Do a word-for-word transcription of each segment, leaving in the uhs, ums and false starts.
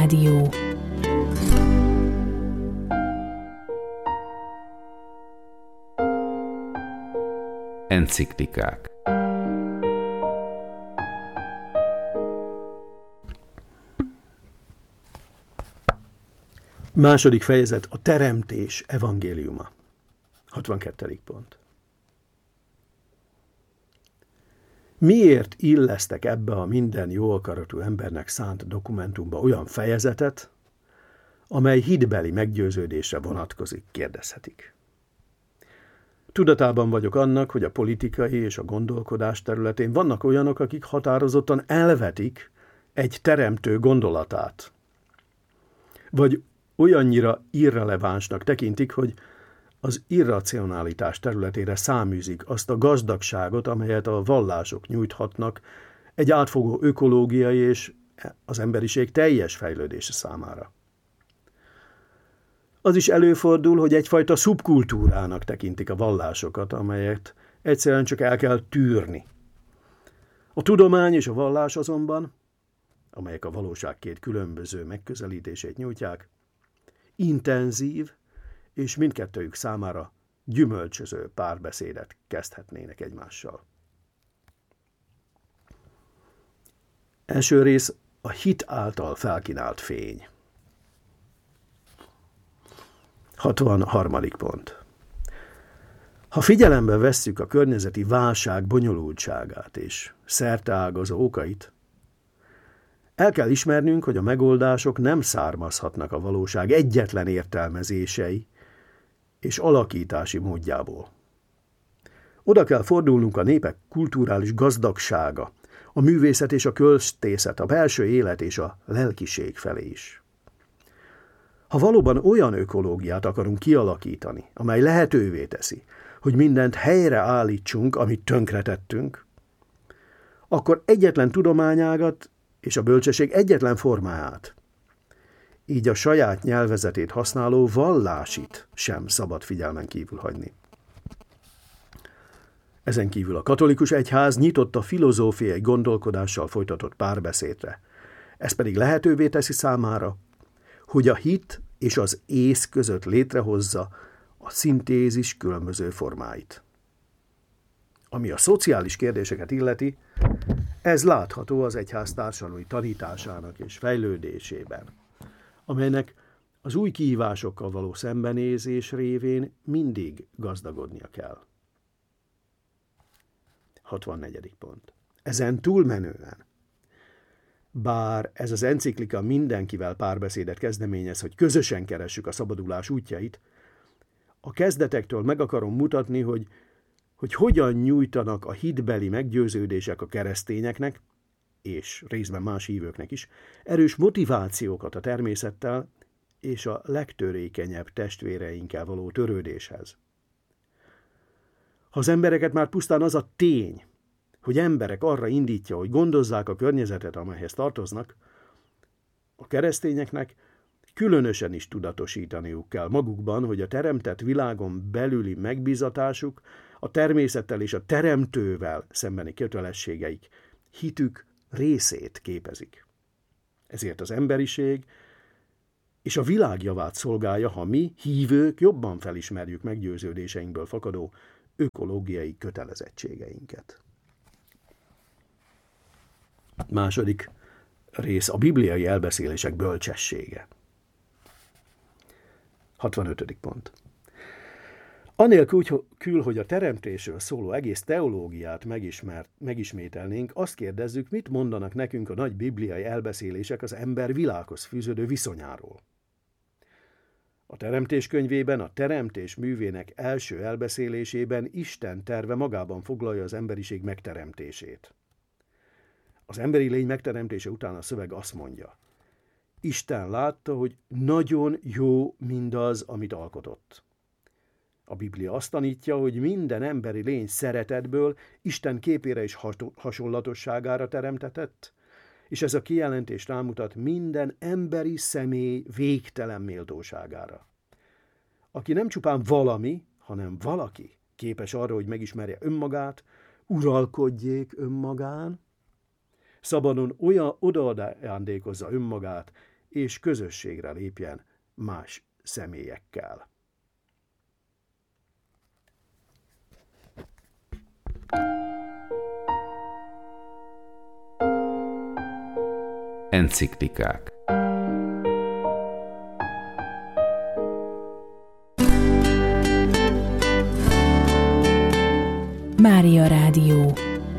Rádió. Enciklikák. Második fejezet, a teremtés evangéliuma. hatvankettedik pont. Miért illesztek ebbe a minden jó akaratú embernek szánt dokumentumba olyan fejezetet, amely hitbeli meggyőződésre vonatkozik, kérdezhetik. Tudatában vagyok annak, hogy a politikai és a gondolkodás területén vannak olyanok, akik határozottan elvetik egy teremtő gondolatát, vagy olyannyira irrelevánsnak tekintik, hogy az irracionalitás területére száműzik azt a gazdagságot, amelyet a vallások nyújthatnak egy átfogó ökológiai és az emberiség teljes fejlődése számára. Az is előfordul, hogy egyfajta szubkultúrának tekintik a vallásokat, amelyet egyszerűen csak el kell tűrni. A tudomány és a vallás azonban, amelyek a valóság két különböző megközelítését nyújtják, intenzív és mindkettőjük számára gyümölcsöző párbeszédet kezdhetnének egymással. Első rész a hit által felkínált fény. hatvanharmadik pont. Ha figyelembe vesszük a környezeti válság bonyolultságát és szerteágazó okait, el kell ismernünk, hogy a megoldások nem származhatnak a valóság egyetlen értelmezései és alakítási módjából. Oda kell fordulnunk a népek kulturális gazdagsága, a művészet és a költészet, a belső élet és a lelkiség felé is. Ha valóban olyan ökológiát akarunk kialakítani, amely lehetővé teszi, hogy mindent helyre állítsunk, amit tönkretettünk, akkor egyetlen tudományágat és a bölcsesség egyetlen formáját, így a saját nyelvezetét használó vallásit sem szabad figyelmen kívül hagyni. Ezen kívül a katolikus egyház nyitott a filozófiai gondolkodással folytatott párbeszédre. Ez pedig lehetővé teszi számára, hogy a hit és az ész között létrehozza a szintézis különböző formáit. Ami a szociális kérdéseket illeti, ez látható az egyház társadalmi tanításának és fejlődésében, amelynek az új kihívásokkal való szembenézés révén mindig gazdagodnia kell. hatvannegyedik pont. Ezen túlmenően, bár ez az enciklika mindenkivel párbeszédet kezdeményez, hogy közösen keressük a szabadulás útjait, a kezdetektől meg akarom mutatni, hogy, hogy hogyan nyújtanak a hitbeli meggyőződések a keresztényeknek, és részben más hívőknek is, erős motivációkat a természettel és a legtörékenyebb testvéreinkkel való törődéshez. Ha az embereket már pusztán az a tény, hogy emberek arra indítja, hogy gondozzák a környezetet, amelyhez tartoznak, a keresztényeknek különösen is tudatosítaniuk kell magukban, hogy a teremtett világon belüli megbízatásuk, a természettel és a teremtővel szembeni kötelességeik, hitük részét képezik. Ezért az emberiség és a világ javát szolgálja, ha mi, hívők, jobban felismerjük meggyőződéseinkből fakadó ökológiai kötelezettségeinket. Második rész a bibliai elbeszélések bölcsessége. hatvanötödik pont. Anélkül, hogy a teremtésről szóló egész teológiát megismert, megismételnénk, azt kérdezzük, mit mondanak nekünk a nagy bibliai elbeszélések az ember világhoz fűződő viszonyáról. A Teremtés könyvében, a teremtés művének első elbeszélésében Isten terve magában foglalja az emberiség megteremtését. Az emberi lény megteremtése után a szöveg azt mondja: Isten látta, hogy nagyon jó mindaz, amit alkotott. A Biblia azt tanítja, hogy minden emberi lény szeretetből Isten képére és hasonlatosságára teremtetett, és ez a kijelentés rámutat minden emberi személy végtelen méltóságára. Aki nem csupán valami, hanem valaki képes arra, hogy megismerje önmagát, uralkodjék önmagán, szabadon olyan odaajándékozza önmagát, és közösségre lépjen más személyekkel. Enciklikák. Mária Rádió.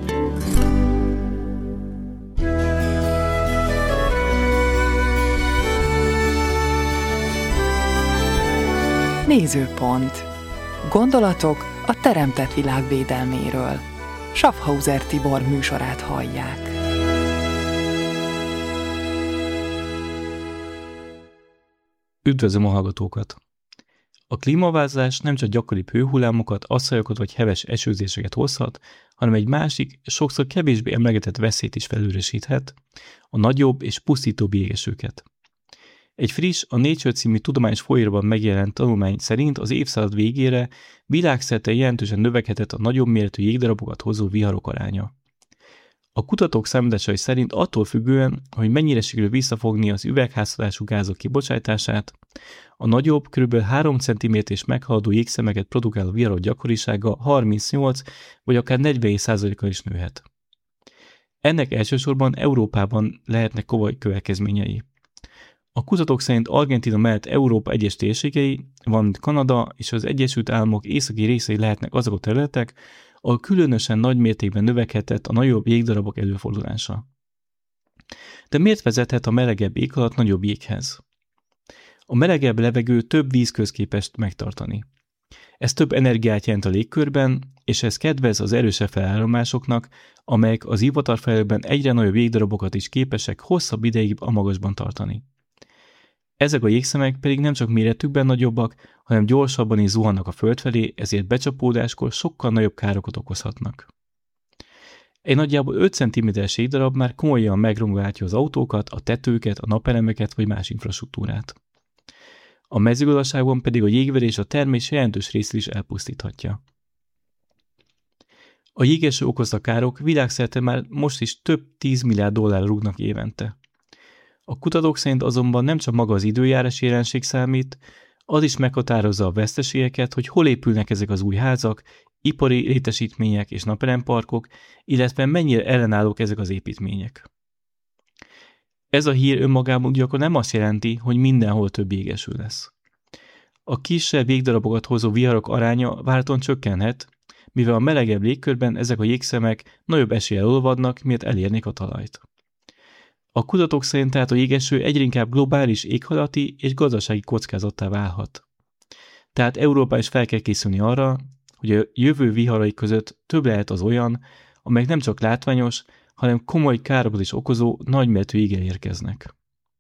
Nézőpont. Gondolatok a teremtett világ védelméről. Schaffhauser Tibor műsorát hallják. Üdvözlöm a hallgatókat! A klímaváltozás nem csak gyakoribb hőhullámokat, asszályokat vagy heves esőzéseket hozhat, hanem egy másik, sokszor kevésbé emlegetett veszélyt is felőresíthet, a nagyobb és pusztítóbb jégesőket. Egy friss, a Nature című tudományos folyóiratban megjelent tanulmány szerint az évszázad végére világszerte jelentősen növekedett a nagyobb méretű jégdarabokat hozó viharok aránya. A kutatók számításai szerint attól függően, hogy mennyire sikerül visszafogni az üvegházhatású gázok kibocsátását, a nagyobb, kb. három centiméteres meghaladó jégszemeket produkáló viharok gyakorisága harmincnyolc vagy akár negyven százalékkal is nőhet. Ennek elsősorban Európában lehetnek komoly következményei. A kutatók szerint Argentína mellett Európa egyes térségei, valamint Kanada és az Egyesült Államok északi részei lehetnek azok a területek, ahol különösen nagy mértékben növekedett a nagyobb jégdarabok előfordulása. De miért vezethet a melegebb éghajlat nagyobb jéghez? A melegebb levegő több vízköz képes megtartani. Ez több energiát jelent a légkörben, és ez kedvez az erősebb feláramlásoknak, amelyek az ivatarfelhőben egyre nagyobb jégdarabokat is képesek hosszabb ideig a magasban tartani. Ezek a jégszemek pedig nem csak méretükben nagyobbak, hanem gyorsabban is zuhannak a föld felé, ezért becsapódáskor sokkal nagyobb károkat okozhatnak. Egy nagyjából öt centiméteres jégdarab már komolyan megrongálhatja az autókat, a tetőket, a napelemeket vagy más infrastruktúrát. A mezőgazdaságban pedig a jégverés a termés jelentős részét is elpusztíthatja. A jégeső okozta károk világszerte már most is több tízmilliárd dollárra rúgnak évente. A kutatók szerint azonban nem csak maga az időjárás jelenség számít, az is meghatározza a veszteségeket, hogy hol épülnek ezek az új házak, ipari létesítmények és napelemparkok, illetve mennyire ellenállók ezek az építmények. Ez a hír önmagában gyakran nem azt jelenti, hogy mindenhol több jégeső lesz. A kisebb jégdarabokat hozó viharok aránya várhatóan csökkenhet, mivel a melegebb légkörben ezek a jégszemek nagyobb eséllyel olvadnak, miért elérnék a talajt. A kutatók szerint tehát a jégeső egyre inkább globális éghajlati és gazdasági kockázattá válhat. Tehát Európa is fel kell készülni arra, hogy a jövő viharai között több lehet az olyan, amelyek nem csak látványos, hanem komoly károkat is okozó nagyméretű jéggel érkeznek.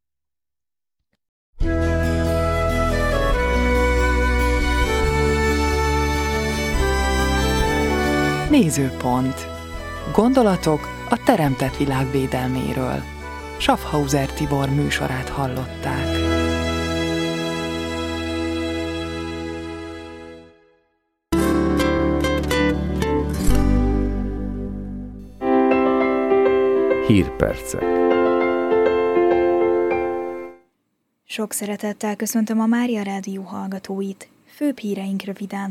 Nézőpont. Gondolatok a teremtett világ védelméről. Schaffhauser Tibor műsorát hallották. Hírpercek. Sok szeretettel köszöntöm a Mária Rádió hallgatóit. Főbb híreink röviden.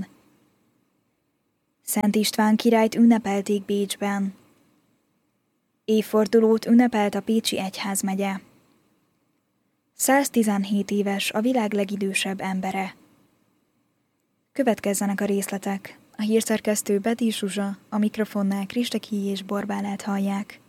Szent István királyt ünnepelték Bécsben. Évfordulót ünnepelt a Pécsi Egyházmegye. száztizenhét éves a világ legidősebb embere. Következzenek a részletek. A hírszerkesztő Bedi Zsuzsa, a mikrofonnál Kristeki és Borbálát hallják.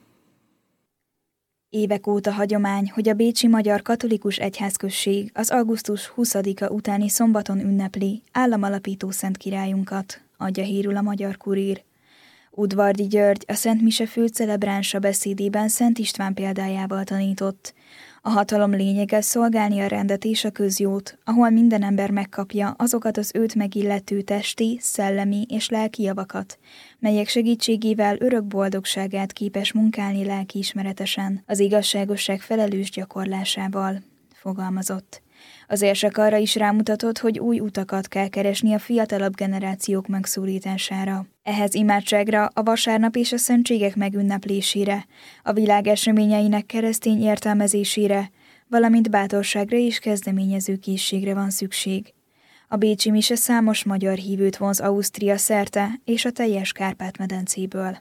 Évek óta hagyomány, hogy a bécsi magyar katolikus egyházközség az augusztus huszadika utáni szombaton ünnepli államalapító szent királyunkat, adja hírül a Magyar Kurír. Udvardi György, a Szent Mise főcelebránsa beszédében Szent István példájával tanított. A hatalom lényege szolgálni a rendet és a közjót, ahol minden ember megkapja azokat az őt megillető testi, szellemi és lelki javakat, melyek segítségével örök boldogságát képes munkálni lelkiismeretesen, az igazságosság felelős gyakorlásával, fogalmazott. Az érsek arra is rámutatott, hogy új utakat kell keresni a fiatalabb generációk megszólítására. Ehhez imádságra, a vasárnap és a szentségek megünneplésére, a világ eseményeinek keresztény értelmezésére, valamint bátorságra és kezdeményező készségre van szükség. A bécsi mise számos magyar hívőt vonz Ausztria szerte és a teljes Kárpát-medencéből.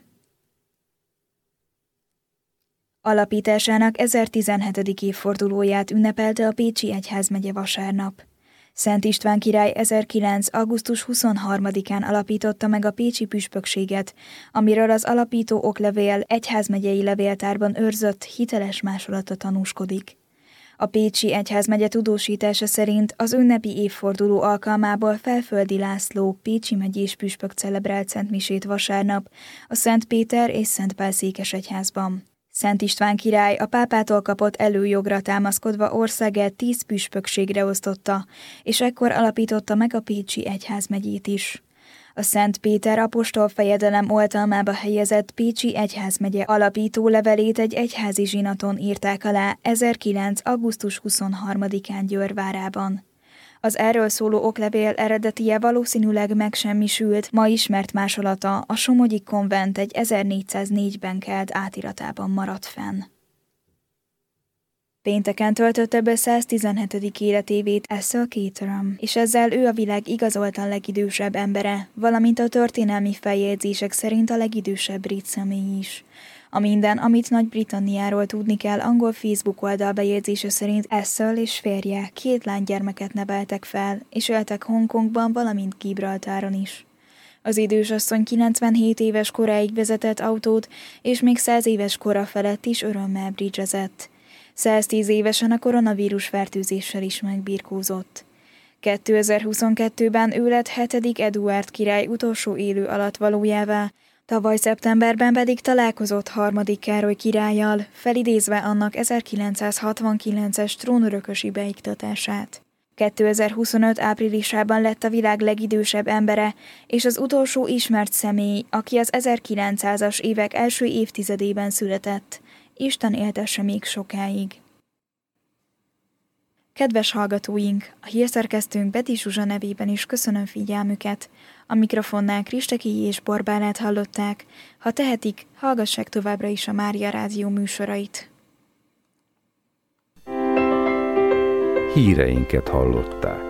Alapításának ezertizenhetedik évfordulóját ünnepelte a Pécsi Egyházmegye vasárnap. Szent István király ezerkilenc. augusztus huszonharmadikán alapította meg a pécsi püspökséget, amiről az alapító oklevél egyházmegyei levéltárban őrzött hiteles másolata tanúskodik. A Pécsi Egyházmegye tudósítása szerint az ünnepi évforduló alkalmából Felföldi László pécsi megyés püspök celebrált szentmisét vasárnap a Szent Péter és Szent Pál székesegyházban. Szent István király a pápától kapott előjogra támaszkodva országát tíz püspökségre osztotta, és ekkor alapította meg a Pécsi Egyházmegyét is. A Szent Péter apostol fejedelem oltalmába helyezett Pécsi Egyházmegye alapító levelét egy egyházi zsinaton írták alá ezerkilenc. augusztus huszonharmadikán Győrvárában. Az erről szóló oklevél eredetie valószínűleg megsemmisült, ma ismert másolata a Somogyi konvent egy ezernégyszáznégyben kelt átiratában maradt fenn. Pénteken töltötte be száztizenhetedik életévét Ethel Caterham, és ezzel ő a világ igazoltan legidősebb embere, valamint a történelmi feljegyzések szerint a legidősebb brit személy is. A minden, amit Nagy-Britanniáról tudni kell, angol Facebook oldal bejegyzése szerint Ethel és férje két lánygyermeket neveltek fel, és éltek Hongkongban, valamint Gibraltáron is. Az idős asszony kilencvenhét éves koráig vezetett autót, és még száz éves kora felett is örömmel bridgezett. száztíz évesen a koronavírus fertőzéssel is megbirkózott. kétezer-huszonkettőben ő lett hetedik Eduárd király utolsó élő alattvalójává, tavaly szeptemberben pedig találkozott harmadik Károly királlyal, felidézve annak ezerkilencszázhatvankilences trónörökösi beiktatását. kétezer-huszonöt áprilisában lett a világ legidősebb embere, és az utolsó ismert személy, aki az ezerkilencszázas évek első évtizedében született. Isten éltesse még sokáig. Kedves hallgatóink, a hírszerkesztőnk Beti Zsuzsa nevében is köszönöm figyelmüket. A mikrofonnál Kristekélyi és Borbálát hallották. Ha tehetik, hallgassák továbbra is a Mária Rádió műsorait. Híreinket hallották.